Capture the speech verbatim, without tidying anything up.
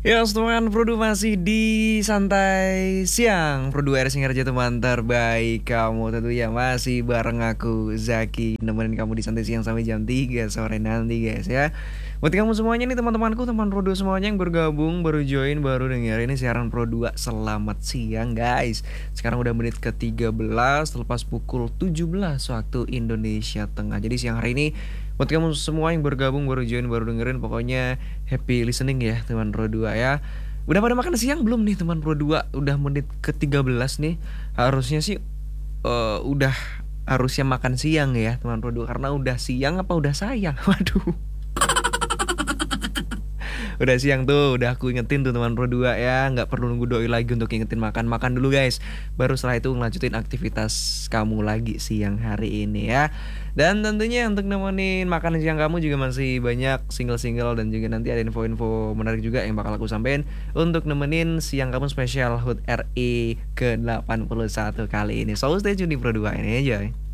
Ya, teman Pro dua masih di santai siang. Pro dua R Singarja teman terbaik kamu tentunya masih bareng aku Zaki nemenin kamu di santai siang sampai jam tiga sore nanti guys ya. Buat kamu semuanya nih teman-temanku, teman Pro dua semuanya yang bergabung, baru join, baru denger ini siaran Pro dua. Selamat siang guys. Sekarang udah menit ke tiga belas terlepas pukul tujuh belas waktu Indonesia Tengah. Jadi siang hari ini buat kamu semua yang bergabung, baru join, baru dengerin, pokoknya happy listening ya teman Pro dua ya. Udah pada makan siang belum nih teman Pro dua? Udah menit ke tiga belas nih. Harusnya sih eh, udah harusnya makan siang ya teman Pro dua, karena udah siang apa udah sayang. Waduh. Udah siang tuh, udah aku ingetin tuh teman Pro dua ya, nggak perlu nunggu doi lagi untuk ingetin makan. Makan dulu guys, baru setelah itu ngelanjutin aktivitas kamu lagi siang hari ini ya. Dan tentunya untuk nemenin makan siang kamu juga masih banyak single-single, dan juga nanti ada info-info menarik juga yang bakal aku sampein untuk nemenin siang kamu spesial H U T R I ke delapan puluh satu kali ini. So stay tune di Pro dua ini aja.